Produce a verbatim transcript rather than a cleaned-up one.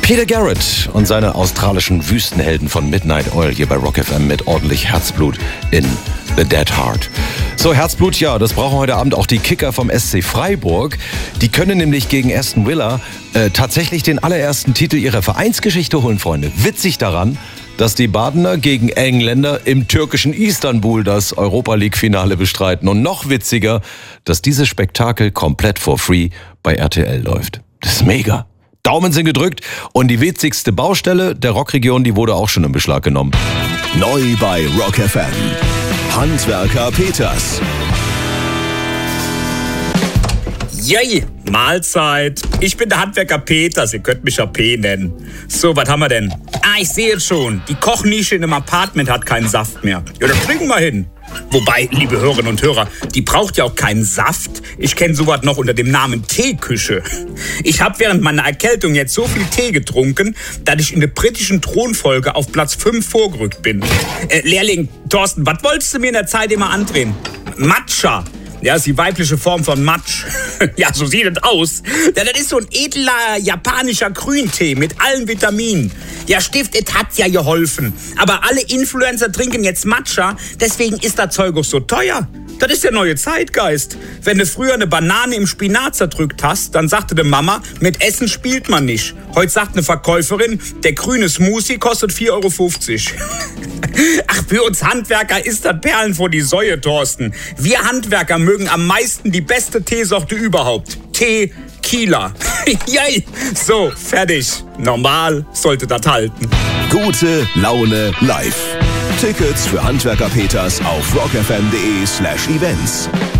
Peter Garrett und seine australischen Wüstenhelden von Midnight Oil hier bei Rock F M mit ordentlich Herzblut in The Dead Heart. So, Herzblut, ja, das brauchen heute Abend auch die Kicker vom S C Freiburg. Die können nämlich gegen Aston Villa äh, tatsächlich den allerersten Titel ihrer Vereinsgeschichte holen, Freunde. Witzig daran, dass die Badener gegen Engländer im türkischen Istanbul das Europa-League-Finale bestreiten. Und noch witziger, dass dieses Spektakel komplett for free bei R T L läuft. Das ist mega. Daumen sind gedrückt und die witzigste Baustelle der Rockregion, die wurde auch schon in Beschlag genommen. Neu bei Rock F M. Handwerker Peters. Yay, Mahlzeit. Ich bin der Handwerker Peters, ihr könnt mich ja P nennen. So, was haben wir denn? Ah, ich sehe schon, die Kochnische in dem Apartment hat keinen Saft mehr. Ja, das kriegen wir hin. Wobei, liebe Hörerinnen und Hörer, die braucht ja auch keinen Saft. Ich kenne sowas noch unter dem Namen Teeküche. Ich habe während meiner Erkältung jetzt so viel Tee getrunken, dass ich in der britischen Thronfolge auf Platz fünf vorgerückt bin. Äh, Lehrling, Thorsten, was wolltest du mir in der Zeit immer andrehen? Matcha. Ja, ist die weibliche Form von Matsch. Ja, so sieht es aus. Ja, das ist so ein edler japanischer Grüntee mit allen Vitaminen. Ja, Stift, es hat ja geholfen. Aber alle Influencer trinken jetzt Matcha, deswegen ist das Zeug auch so teuer. Das ist der neue Zeitgeist. Wenn du früher eine Banane im Spinat zerdrückt hast, dann sagte die Mama, mit Essen spielt man nicht. Heute sagt eine Verkäuferin, der grüne Smoothie kostet vier Euro fünfzig. Ach, für uns Handwerker ist das Perlen vor die Säue, Thorsten. Wir Handwerker mögen am meisten die beste Teesorte überhaupt. Tequila. Yay. So, fertig. Normal sollte das halten. Gute Laune live. Tickets für Handwerker Peters auf rockfm.de slash events.